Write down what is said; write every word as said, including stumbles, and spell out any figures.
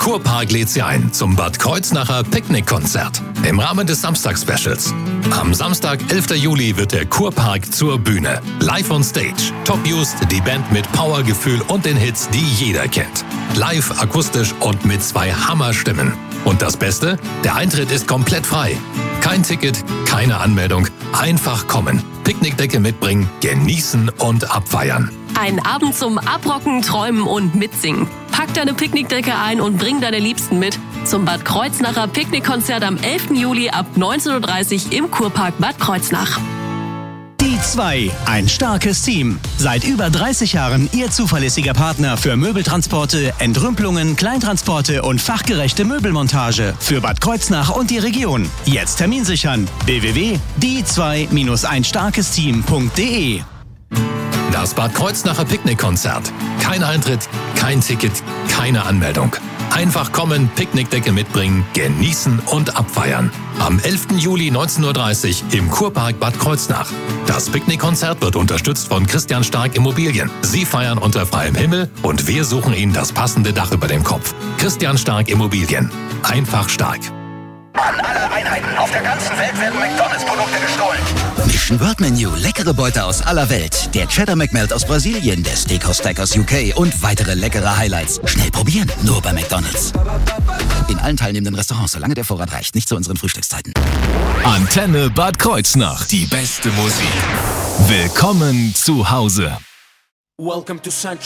Kurpark lädt Sie ein zum Bad Kreuznacher Picknickkonzert im Rahmen des Samstagsspecials. Am Samstag, elften Juli, wird der Kurpark zur Bühne. Live on Stage. Top Used, die Band mit Powergefühl und den Hits, die jeder kennt. Live, akustisch und mit zwei Hammerstimmen. Und das Beste? Der Eintritt ist komplett frei. Kein Ticket, keine Anmeldung. Einfach kommen. Picknickdecke mitbringen, genießen und abfeiern. Ein Abend zum Abrocken, Träumen und Mitsingen. Pack deine Picknickdecke ein und bring deine Liebsten mit zum Bad Kreuznacher Picknickkonzert am elften Juli ab neunzehn Uhr dreißig im Kurpark Bad Kreuznach. Die zwei, ein starkes Team. Seit über dreißig Jahren Ihr zuverlässiger Partner für Möbeltransporte, Entrümpelungen, Kleintransporte und fachgerechte Möbelmontage für Bad Kreuznach und die Region. Jetzt Termin sichern. w w w punkt die zwei ein starkes team punkt de. Das Bad Kreuznacher Picknickkonzert. Kein Eintritt, kein Ticket, keine Anmeldung. Einfach kommen, Picknickdecke mitbringen, genießen und abfeiern. Am elften Juli neunzehn Uhr dreißig im Kurpark Bad Kreuznach. Das Picknickkonzert wird unterstützt von Christian Stark Immobilien. Sie feiern unter freiem Himmel und wir suchen Ihnen das passende Dach über dem Kopf. Christian Stark Immobilien. Einfach stark. An alle Einheiten auf der ganzen Welt werden McDonalds-Produkte gestohlen. Mission World Menu, leckere Beute aus aller Welt. Der Cheddar McMelt aus Brasilien, der Steakhouse Stack aus U K und weitere leckere Highlights. Schnell probieren, nur bei McDonalds. In allen teilnehmenden Restaurants, solange der Vorrat reicht, nicht zu unseren Frühstückszeiten. Antenne Bad Kreuznach, die beste Musik. Willkommen zu Hause. Welcome to Central.